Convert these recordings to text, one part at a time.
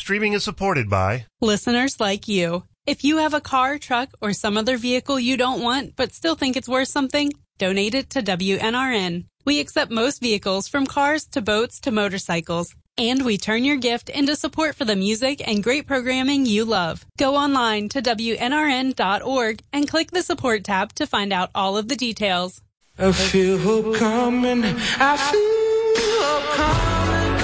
Streaming is supported by listeners like you. If you have a car, truck, or some other vehicle you don't want but still think it's worth something, donate it to WNRN. We accept most vehicles from cars to boats to motorcycles. And we turn your gift into support for the music and great programming you love. Go online to WNRN.org and click the support tab to find out all of the details. I feel hope coming. I feel hope coming.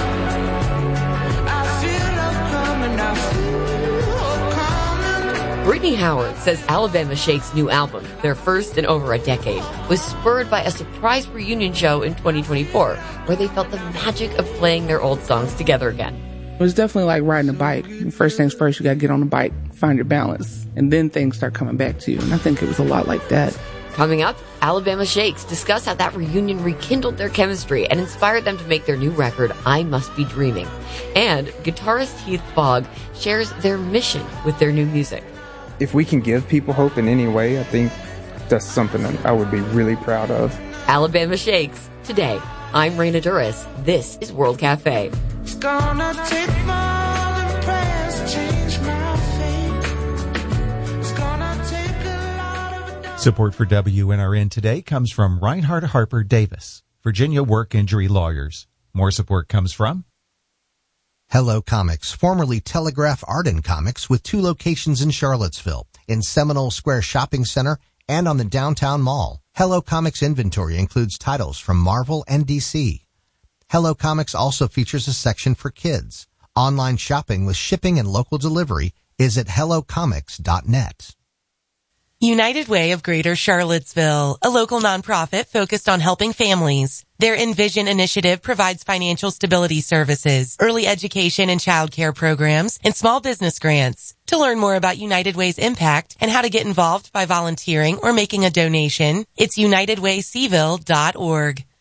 I feel hope coming. I feel hope coming. Brittany Howard says Alabama Shake's new album, their first in over a decade, was spurred by a surprise reunion show in 2024, where they felt the magic of playing their old songs together again. It was definitely like riding a bike. First things first, you got to get on the bike, find your balance, and then things start coming back to you. And I think it was a lot like that. Coming up, Alabama Shakes discuss how that reunion rekindled their chemistry and inspired them to make their new record, I Must Be Dreaming. And guitarist Heath Fogg shares their mission with their new music. If we can give people hope in any way, I think that's something that I would be really proud of. Alabama Shakes, today. I'm Raina Duras. This is World Cafe. It's gonna take more than prayers to change my fate. It's gonna take a lot of... Support for WNRN today comes from Reinhard Harper Davis, Virginia Work Injury Lawyers. More support comes from Hello Comics, formerly Telegraph Art and Comics, with 2 locations in Charlottesville, in Seminole Square Shopping Center and on the Downtown Mall. Hello Comics inventory includes titles from Marvel and DC. Hello Comics also features a section for kids. Online shopping with shipping and local delivery is at hellocomics.net. United Way of Greater Charlottesville, a local nonprofit focused on helping families. Their Envision initiative provides financial stability services, early education and child care programs, and small business grants. To learn more about United Way's impact and how to get involved by volunteering or making a donation, it's unitedwayseville.org.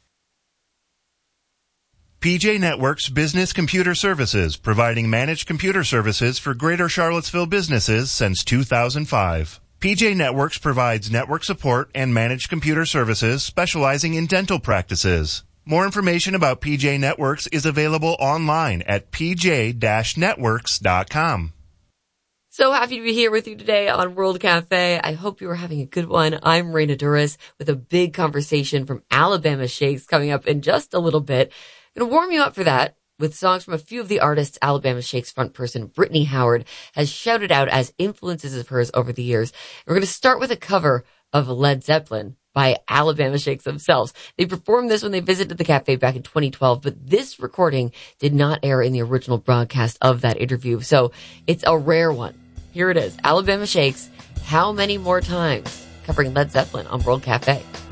PJ Networks Business Computer Services, providing managed computer services for Greater Charlottesville businesses since 2005. PJ Networks provides network support and managed computer services specializing in dental practices. More information about PJ Networks is available online at pj-networks.com. So happy to be here with you today on World Cafe. I hope you are having a good one. I'm Raina Duras with a big conversation from Alabama Shakes coming up in just a little bit. I'm going to warm you up for that with songs from a few of the artists Alabama Shakes frontperson Brittany Howard has shouted out as influences of hers over the years. We're going to start with a cover of Led Zeppelin by Alabama Shakes themselves. They performed this when they visited the cafe back in 2012, but this recording did not air in the original broadcast of that interview, so it's a rare one. Here it is, Alabama Shakes, How Many More Times, covering Led Zeppelin on World Cafe.